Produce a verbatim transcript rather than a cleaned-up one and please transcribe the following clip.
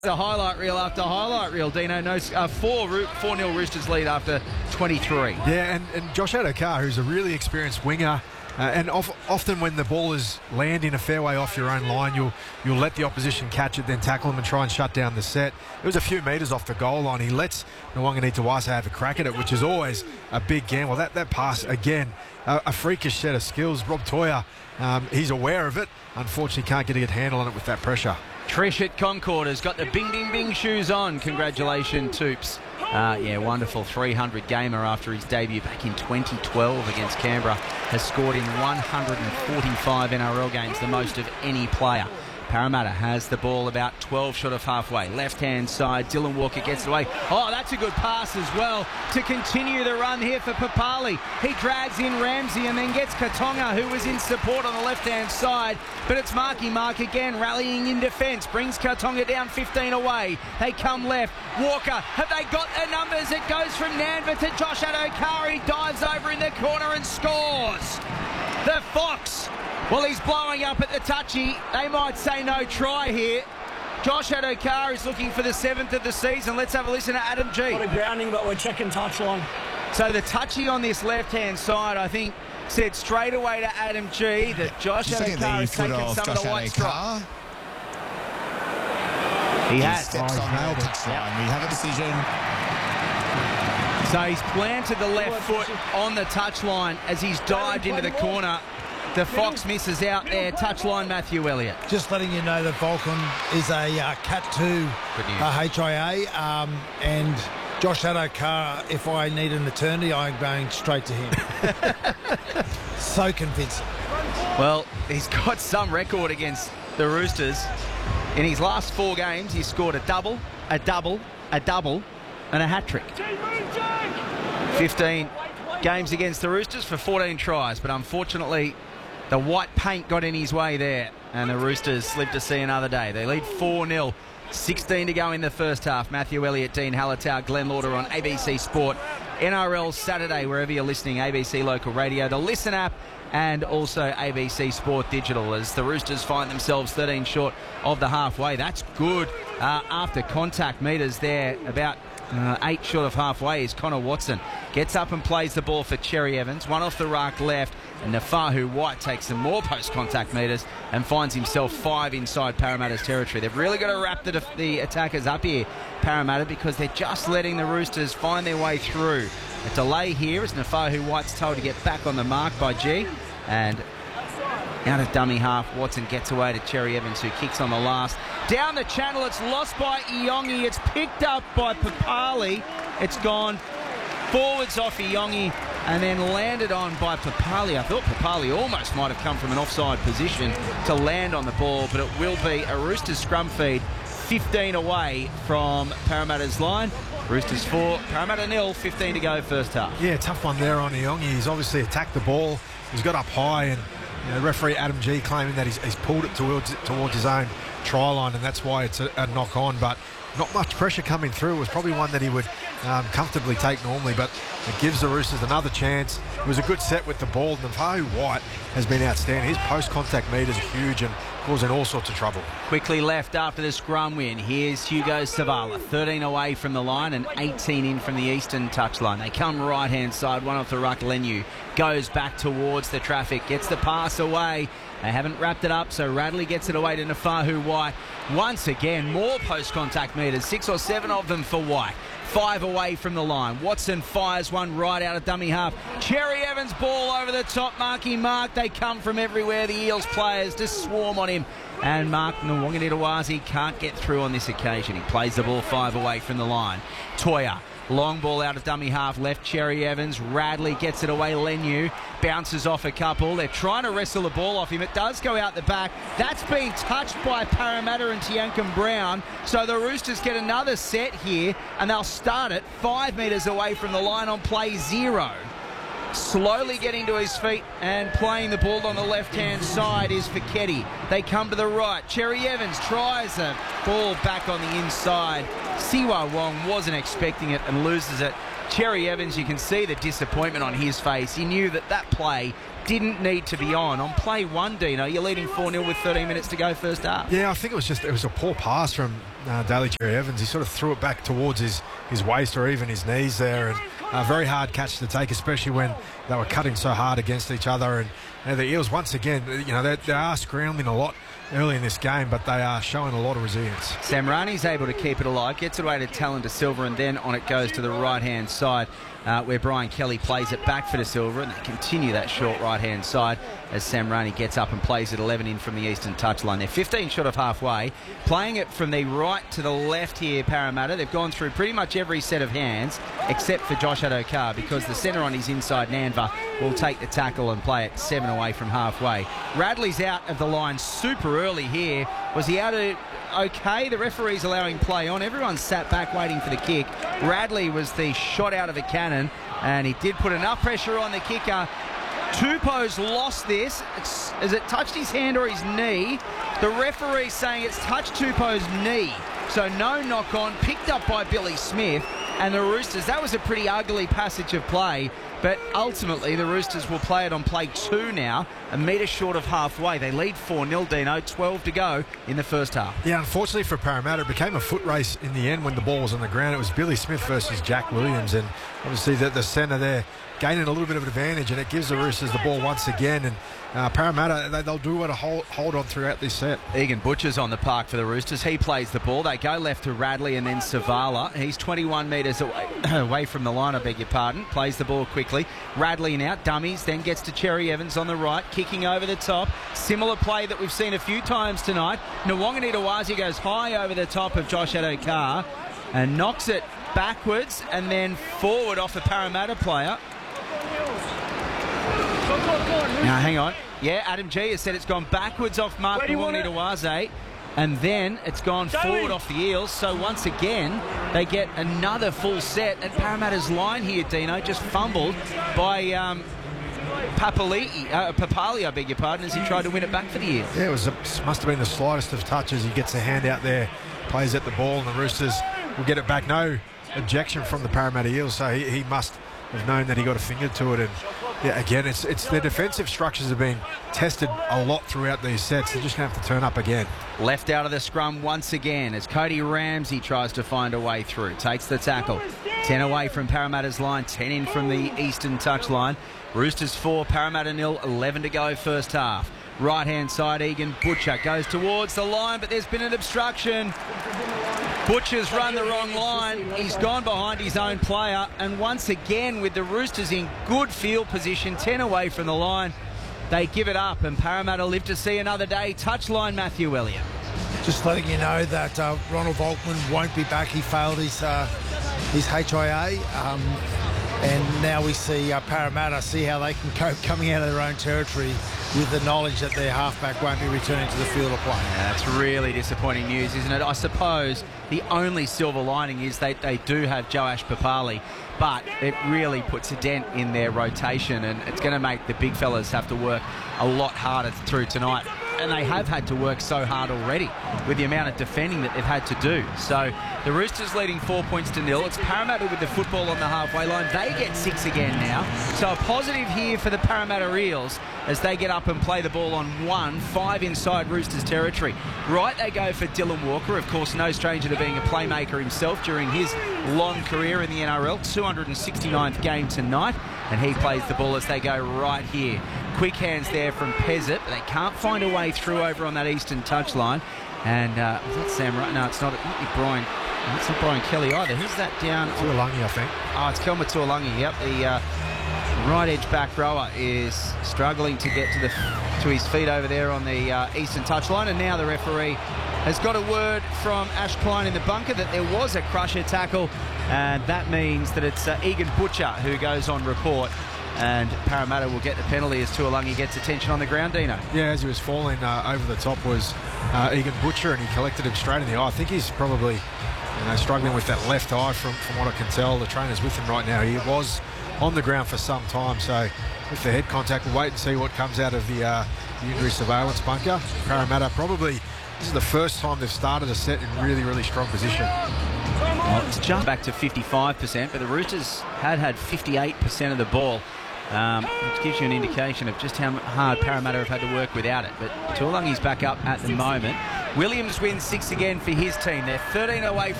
The highlight reel after highlight reel, Dino. No, uh, four, four nil Roosters lead after twenty-three. Yeah, and, and Josh Addo-Carr, who's a really experienced winger, uh, and of, often when the ball is landing a fair way off your own line, you'll you'll let the opposition catch it, then tackle them and try and shut down the set. It was a few metres off the goal line. He lets Nawaqanitawase have a crack at it, which is always a big gamble. That that pass, again, a, a freakish set of skills. Rob Toia, um, he's aware of it. Unfortunately, can't get a good handle on it with that pressure. Trish at Concord has got the bing, bing, bing shoes on. Congratulations, Toops. Uh, yeah, wonderful three hundred gamer after his debut back in twenty twelve against Canberra. Has scored in one hundred forty-five N R L games, the most of any player. Parramatta has the ball about twelve short of halfway. Left-hand side, Dylan Walker gets it away. Oh, that's a good pass as well to continue the run here for Papali. He drags in Ramsey and then gets Katonga, who was in support on the left-hand side. But it's Marky Mark again, rallying in defence. Brings Katonga down fifteen away. They come left. Walker, have they got their numbers? It goes from Nanva to Josh Addo-Carr. He dives over in the corner and scores. The Fox. Well, he's blowing up at the touchy. They might say no try here. Josh Addo-Carr is looking for the seventh of the season. Let's have a listen to Adam G. What a grounding, but we're checking touchline. So the touchy on this left-hand side, I think, said straight away to Adam G that Josh Addo-Carr has taken some of, of the white strike. He, he has. Steps oh, on the touchline. We have a decision. So he's planted the left foot on the touchline as he's dived into the corner. The Fox misses out there. Touchline, Matthew Elliott. Just letting you know that Vulcan is a uh, Cat two uh, H I A, um, and Josh Addo-Carr, if I need an eternity, I'm going straight to him. So convincing. Well, he's got some record against the Roosters. In his last four games, he's scored a double, a double, a double, and a hat-trick. fifteen games against the Roosters for fourteen tries, but unfortunately the white paint got in his way there, and the Roosters live to see another day. They lead four nil. sixteen to go in the first half. Matthew Elliott, Dean Hallertau, Glenn Lauder on A B C Sport. N R L Saturday, wherever you're listening, A B C Local Radio, the Listen app, and also A B C Sport Digital, as the Roosters find themselves thirteen short of the halfway. That's good uh, after contact metres there, about Uh, eight short of halfway is Connor Watson. Gets up and plays the ball for Cherry Evans. One off the rack left, and Nafahu White takes some more post-contact metres and finds himself five inside Parramatta's territory. They've really got to wrap the, the attackers up here, Parramatta, because they're just letting the Roosters find their way through. A delay here as Nafahu White's told to get back on the mark by G. And out of dummy half, Watson gets away to Cherry Evans, who kicks on the last. Down the channel, it's lost by Iongi. It's picked up by Papali. It's gone forwards off Iongi and then landed on by Papali. I thought Papali almost might have come from an offside position to land on the ball, but it will be a Roosters scrum feed, fifteen away from Parramatta's line. Roosters four, Parramatta nil, fifteen to go first half. Yeah, tough one there on Iongi. He's obviously attacked the ball. He's got up high, and you know, referee Adam G claiming that he's, he's pulled it towards towards his own try line, and that's why it's a, a knock on. But not much pressure coming through. It was probably one that he would um, comfortably take normally, but it gives the Roosters another chance. It was a good set with the ball. Nafahu White has been outstanding. His post-contact meters are huge and causing all sorts of trouble. Quickly left after the scrum win. Here's Hugo Savala, thirteen away from the line and eighteen in from the eastern touchline. They come right-hand side, one off the ruck. Lenu goes back towards the traffic, gets the pass away. They haven't wrapped it up, so Radley gets it away to Nafahu White. Once again, more post-contact meters, six or seven of them for White. Five away from the line. Watson fires one right out of dummy half. Cherry Evans ball over the top. Marky Mark. They come from everywhere. The Eels players just swarm on him. And Mark Nawaqanitawase can't get through on this occasion. He plays the ball five away from the line. Toia. Long ball out of dummy half left. Cherry Evans. Radley gets it away. Lenu bounces off a couple. They're trying to wrestle the ball off him. It does go out the back. That's been touched by Parramatta and Tiankum Brown. So the Roosters get another set here, and they'll start it five metres away from the line on play zero. Slowly getting to his feet and playing the ball on the left-hand side is Fiketti. They come to the right. Cherry Evans tries a ball back on the inside. Siwa Wong wasn't expecting it and loses it Cherry Evans, you can see the disappointment on his face. He knew that that play didn't need to be on. On play one, Dino, you're leading four nil with thirteen minutes to go first half. Yeah, I think it was just it was a poor pass from uh, Daly Cherry Evans. He sort of threw it back towards his, his waist or even his knees there, and a very hard catch to take, especially when they were cutting so hard against each other. And, and the Eels, once again, you know, they, they are scrambling a lot early in this game, but they are showing a lot of resilience. Samrani's able to keep it alive, gets it away to Talon De Silva, and then on it goes to the right-hand side uh, where Brian Kelly plays it back for De Silva, and they continue that short right-hand side as Samrani gets up and plays it eleven in from the eastern touchline. They're fifteen short of halfway, playing it from the right to the left here, Parramatta. They've gone through pretty much every set of hands except for Josh Adokar, because the centre on his inside, Nanva, will take the tackle and play it seven away from halfway. Radley's out of the line super early here. Was he out of... Okay, the referee's allowing play on. Everyone sat back waiting for the kick. Radley was the shot out of the cannon, and he did put enough pressure on the kicker. Tupou's lost this. It's, has it touched his hand or his knee? The referee's saying it's touched Tupou's knee. So no knock on, picked up by Billy Smith. And the Roosters, that was a pretty ugly passage of play, but ultimately the Roosters will play it on play two now, a metre short of halfway. They lead four nil, Dino, twelve to go in the first half. Yeah, unfortunately for Parramatta, it became a foot race in the end when the ball was on the ground. It was Billy Smith versus Jack Williams, and obviously the, the centre there gaining a little bit of advantage, and it gives the Roosters the ball once again. And uh, Parramatta, they, they'll do what to hold, hold on throughout this set. Egan Butcher's on the park for the Roosters. He plays the ball. They go left to Radley and then Savala. He's twenty-one metres away, away from the line, I beg your pardon. Plays the ball quickly. Radley now, dummies, then gets to Cherry Evans on the right, kicking over the top. Similar play that we've seen a few times tonight. Nwangani Tawazi goes high over the top of Josh Adokar and knocks it backwards and then forward off a Parramatta player. Now, hang on. Yeah, Adam G has said it's gone backwards off Mark Nwangani-Tawaze, and then it's gone forward off the Eels. So once again, they get another full set. And Parramatta's line here, Dino, just fumbled by um, Papali, uh, Papali, I beg your pardon, as he tried to win it back for the Eels. Yeah, it was a, must have been the slightest of touches. He gets a hand out there, plays at the ball, and the Roosters will get it back. No objection from the Parramatta Eels, so he, he must have known that he got a finger to it. And yeah, again, it's it's their defensive structures have been tested a lot throughout these sets. They're just going to have to turn up again. Left out of the scrum once again as Cody Ramsey tries to find a way through. Takes the tackle. ten away from Parramatta's line, ten in from the eastern touchline. Roosters four, Parramatta nil, eleven to go first half. Right-hand side, Egan Butcher goes towards the line, but there's been an obstruction. Butcher's run the wrong line. He's gone behind his own player. And once again, with the Roosters in good field position, ten away from the line, they give it up. And Parramatta live to see another day. Touchline, Matthew Elliott. Just letting you know that uh, Ronald Volkman won't be back. He failed his, uh, his H I A. Um, and now we see uh, Parramatta see how they can cope coming out of their own territory with the knowledge that their halfback won't be returning to the field of play. Yeah, that's really disappointing news, isn't it? I suppose the only silver lining is they, they do have Joash Papali, but it really puts a dent in their rotation, and it's going to make the big fellas have to work a lot harder through tonight. And they have had to work so hard already with the amount of defending that they've had to do. So the Roosters leading four points to nil. It's Parramatta with the football on the halfway line. They get six again now. So a positive here for the Parramatta Eels as they get up and play the ball on one, five inside Roosters territory. Right, they go for Dylan Walker, of course no stranger to being a playmaker himself during his long career in the N R L, two hundred sixty-ninth game tonight, and he plays the ball as they go right here. Quick hands there from Pezzett, but they can't find a way through over on that eastern touchline. And uh, is that Sam Right? No, it's not. It might be Brian. It's not Brian Kelly either. Who's that down? Tuolangi, I think. Oh, it's Kelma Tuolangi. Yep, the uh, right edge back rower is struggling to get to the to his feet over there on the uh, eastern touchline. And now the referee has got a word from Ash Klein in the bunker that there was a crusher tackle, and that means that it's uh, Egan Butcher who goes on report. And Parramatta will get the penalty as Tuolangi gets attention on the ground, Dino. Yeah, as he was falling uh, over the top was uh, Egan Butcher, and he collected him straight in the eye. I think he's probably you know, struggling with that left eye from, from what I can tell. The trainer's with him right now. He was on the ground for some time, so with the head contact, we'll wait and see what comes out of the, uh, the injury surveillance bunker. Parramatta probably This is the first time they've started a set in really, really strong position. Well, it's jumped back to fifty-five percent, but the Roosters had had fifty-eight percent of the ball, um, which gives you an indication of just how hard Parramatta have had to work without it. But Tuolangi's back up at the moment. Williams wins six again for his team. They're thirteen away